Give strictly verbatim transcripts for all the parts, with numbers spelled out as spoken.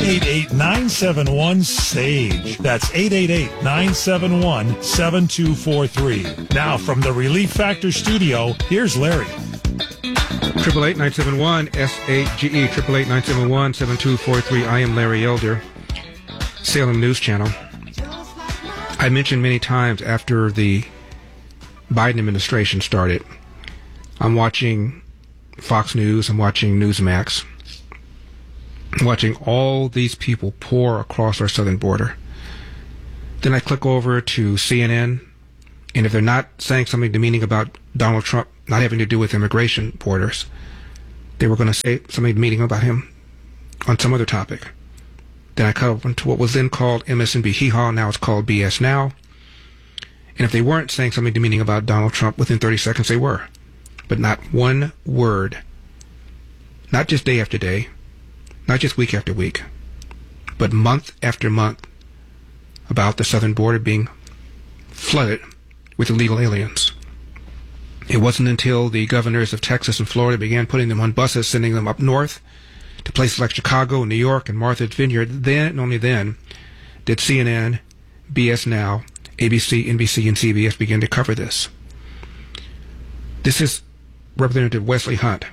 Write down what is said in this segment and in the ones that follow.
eight eight, nine seven one, SAGE. That's eight eight eight, nine seven one, seven two four three. Now, from the Relief Factor studio, here's Larry. Triple eight nine seven one S A G E. Triple eight nine seven one seven two four three. I am Larry Elder, Salem News Channel. I mentioned many times after the Biden administration started, I'm watching Fox News, I'm watching Newsmax, I'm watching all these people pour across our southern border. Then I click over to C N N, and if they're not saying something demeaning about Donald Trump not having to do with immigration borders, they were going to say something demeaning about him on some other topic. Then I cut over to what was then called M S N B Hee Haw, now it's called B S Now. And if they weren't saying something demeaning about Donald Trump, within thirty seconds they were. But not one word, not just day after day, not just week after week, but month after month, about the southern border being flooded with illegal aliens. It wasn't until the governors of Texas and Florida began putting them on buses, sending them up north to places like Chicago, New York, and Martha's Vineyard, then and only then did C N N, B S Now, A B C, N B C, and C B S begin to cover this. This is Representative Wesley Hunt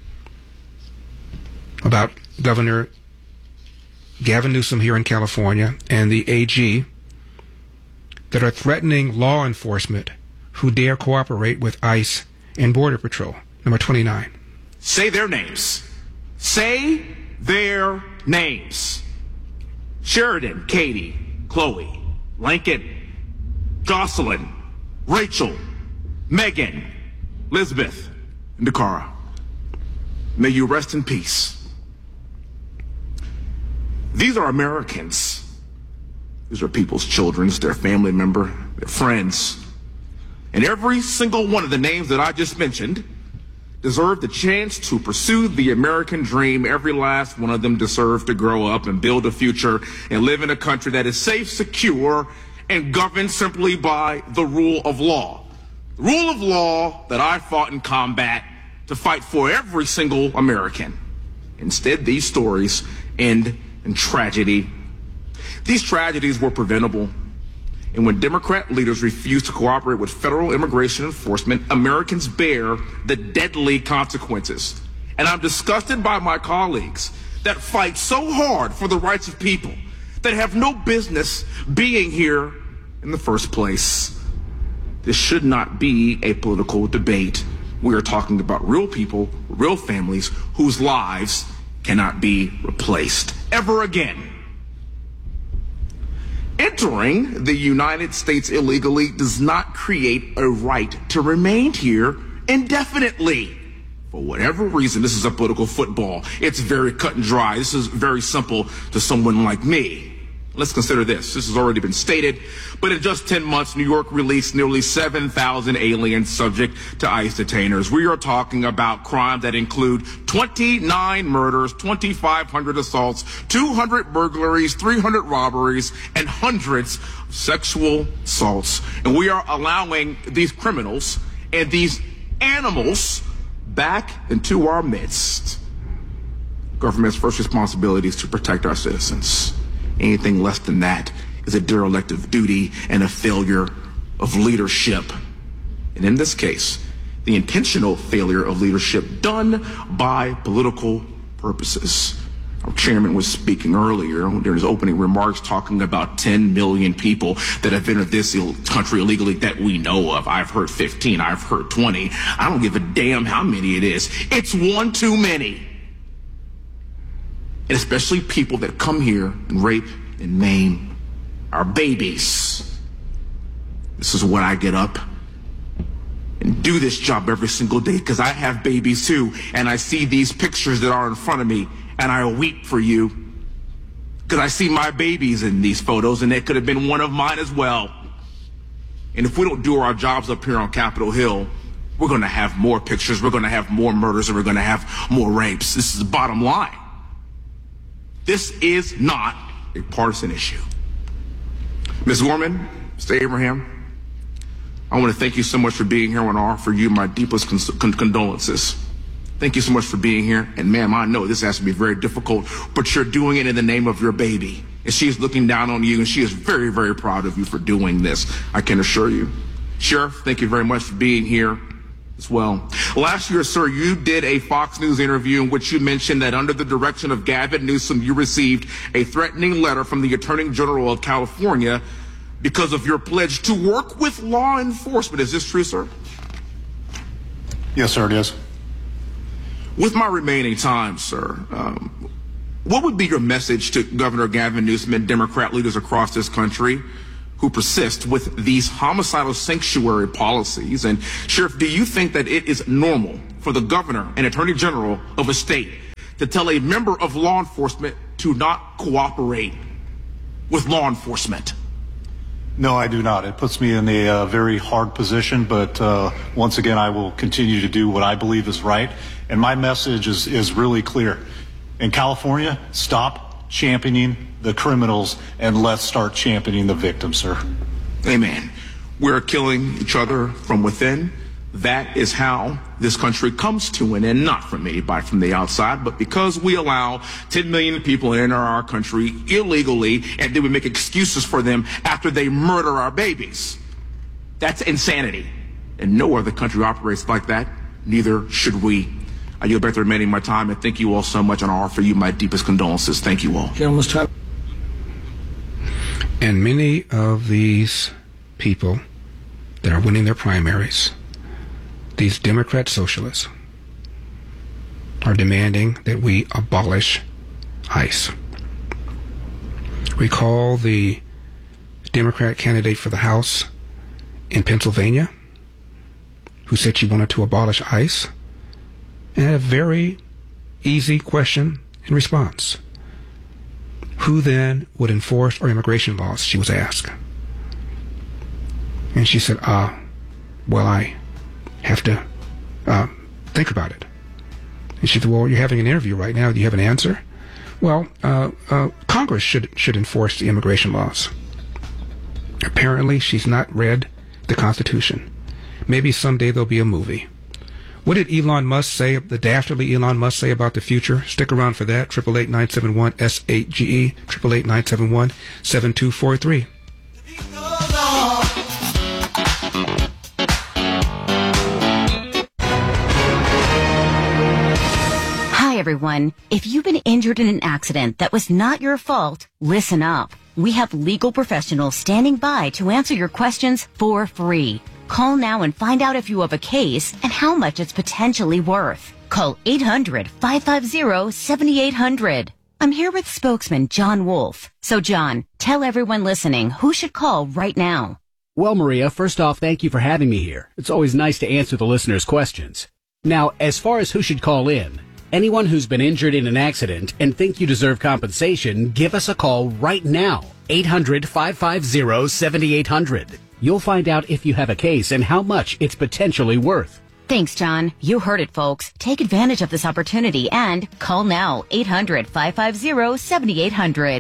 about Governor Gavin Newsom here in California and the A G that are threatening law enforcement who dare cooperate with ICE and Border Patrol. Number twenty-nine. Say their names. Say their names. Sheridan, Katie, Chloe, Lincoln, Jocelyn, Rachel, Megan, Elizabeth, and Dakara. May you rest in peace. These are Americans. These are people's children, their family member, their friends. And every single one of the names that I just mentioned deserve the chance to pursue the American dream. Every last one of them deserves to grow up and build a future and live in a country that is safe, secure, and governed simply by the rule of law. The rule of law that I fought in combat to fight for every single American. Instead, these stories end in tragedy. These tragedies were preventable. And when Democrat leaders refuse to cooperate with federal immigration enforcement, Americans bear the deadly consequences. And I'm disgusted by my colleagues that fight so hard for the rights of people that have no business being here in the first place. This should not be a political debate. We are talking about real people, real families whose lives cannot be replaced ever again. Entering the United States illegally does not create a right to remain here indefinitely. For whatever reason, this is a political football. It's very cut and dry. This is very simple to someone like me. Let's consider this. This has already been stated, but in just ten months, New York released nearly seven thousand aliens subject to ICE detainers. We are talking about crimes that include twenty-nine murders, twenty-five hundred assaults, two hundred burglaries, three hundred robberies, and hundreds of sexual assaults. And we are allowing these criminals and these animals back into our midst. Government's first responsibility is to protect our citizens. Anything less than that is a derelict of duty and a failure of leadership. And in this case, the intentional failure of leadership done by political purposes. Our chairman was speaking earlier during his opening remarks talking about ten million people that have entered this country illegally that we know of. I've heard fifteen, I've heard twenty. I don't give a damn how many it is. It's one too many. And especially people that come here and rape and maim our babies. This is what I get up and do this job every single day because I have babies too, and I see these pictures that are in front of me, and I weep for you because I see my babies in these photos, and it could have been one of mine as well. And if we don't do our jobs up here on Capitol Hill, we're going to have more pictures, we're going to have more murders, and we're going to have more rapes. This is the bottom line. This is not a partisan issue. Miz Gorman, Mister Abraham, I want to thank you so much for being here and offer you my deepest cons- con- condolences. thank you so much for being here. And ma'am, I know this has to be very difficult, but you're doing it in the name of your baby. And she's looking down on you, and she is very, very proud of you for doing this, I can assure you. Sheriff, thank you very much for being here as well. Last year, sir, you did a Fox News interview in which you mentioned that under the direction of Gavin Newsom, you received a threatening letter from the Attorney General of California because of your pledge to work with law enforcement. Is this true, sir? Yes, sir, it is. With my remaining time, sir, um, what would be your message to Governor Gavin Newsom and Democrat leaders across this country who persist with these homicidal sanctuary policies? And Sheriff, do you think that it is normal for the governor and attorney general of a state to tell a member of law enforcement to not cooperate with law enforcement? No, I do not. It puts me in a uh, very hard position, but uh, once again, I will continue to do what I believe is right. And my message is, is really clear. In California, stop championing the criminals and let's start championing the victims, sir. Amen. We're killing each other from within. That is how this country comes to an end, not from anybody from the outside, but because we allow ten million people enter our country illegally, and then we make excuses for them after they murder our babies. That's insanity. And no other country operates like that. Neither should we. I yield back the remaining of my time, and thank you all so much, and I offer you my deepest condolences. Thank you all. Gentleman's time. And many of these people that are winning their primaries, these Democrat socialists, are demanding that we abolish ICE. Recall the Democrat candidate for the House in Pennsylvania who said she wanted to abolish ICE, and had a very easy question in response. Who then would enforce our immigration laws, she was asked. And she said, ah, uh, well, I have to uh, think about it. And she said, well, you're having an interview right now. Do you have an answer? Well, uh, uh, Congress should should enforce the immigration laws. Apparently, she's not read the Constitution. Maybe someday there'll be a movie. What did Elon Musk say, the dastardly Elon Musk say about the future? Stick around for that. triple eight nine seven one S eight G E, triple eight nine seven one seven two four three. Hi, everyone. If you've been injured in an accident that was not your fault, listen up. We have legal professionals standing by to answer your questions for free. Call now and find out if you have a case and how much it's potentially worth. Call eight hundred, five five zero, seven eight zero zero. I'm here with spokesman John Wolf. So, John, tell everyone listening who should call right now. Well, Maria, first off, thank you for having me here. It's always nice to answer the listeners' questions. Now, as far as who should call in, anyone who's been injured in an accident and think you deserve compensation, give us a call right now. eight hundred, five five zero, seven eight zero zero. You'll find out if you have a case and how much it's potentially worth. Thanks, John. You heard it, folks. Take advantage of this opportunity and call now. eight hundred, five five zero, seven eight zero zero.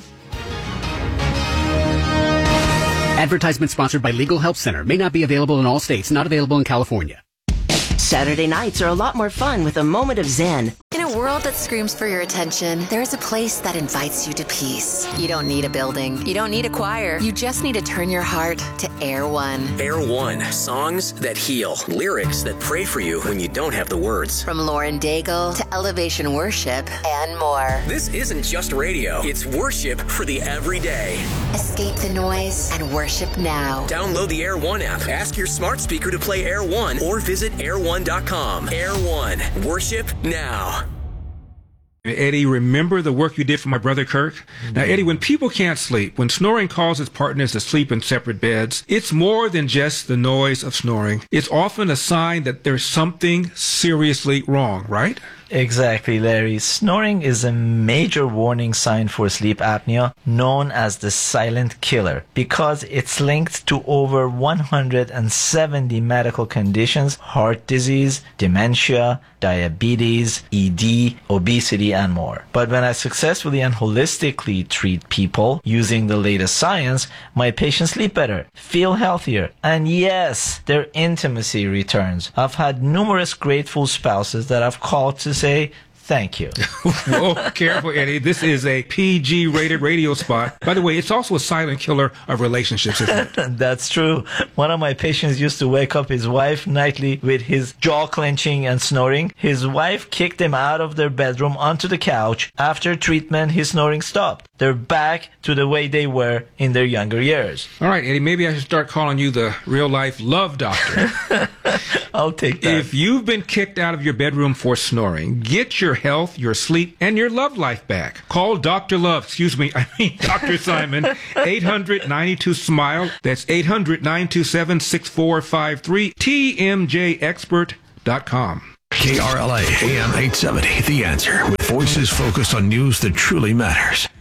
Advertisement sponsored by Legal Help Center. May not be available in all states. Not available in California. Saturday nights are a lot more fun with a moment of zen. In a world that screams for your attention, there's a place that invites you to peace. You don't need a building. You don't need a choir. You just need to turn your heart to Air One. Air One, songs that heal, lyrics that pray for you when you don't have the words. From Lauren Daigle to Elevation Worship and more. This isn't just radio. It's worship for the everyday. Escape the noise and worship now. Download the Air One app. Ask your smart speaker to play Air One or visit air one dot com. Air One, worship now. Eddie, remember the work you did for my brother Kirk? Mm-hmm. Now, Eddie, when people can't sleep, when snoring causes partners to sleep in separate beds, it's more than just the noise of snoring. It's often a sign that there's something seriously wrong, right? Exactly, Larry. Snoring is a major warning sign for sleep apnea, known as the silent killer, because it's linked to over one hundred seventy medical conditions: heart disease, dementia, diabetes, E D, obesity, and more. But when I successfully and holistically treat people using the latest science, my patients sleep better, feel healthier, and yes, their intimacy returns. I've had numerous grateful spouses that I've called to say thank you. Whoa, careful, Eddie. This is a P G rated radio spot. By the way, it's also a silent killer of relationships, isn't it? That's true. One of my patients used to wake up his wife nightly with his jaw clenching and snoring. His wife kicked him out of their bedroom onto the couch. After treatment, his snoring stopped. They're back to the way they were in their younger years. All right, Eddie, maybe I should start calling you the real-life love doctor. I'll take that. If you've been kicked out of your bedroom for snoring, get your health, your sleep, and your love life back. Call Doctor Love, excuse me, I mean Doctor Simon, eight hundred, nine two, SMILE. That's eight hundred, nine two seven, six four five three, T M J expert dot com. K R L A A M eight seventy, The Answer, with voices focused on news that truly matters.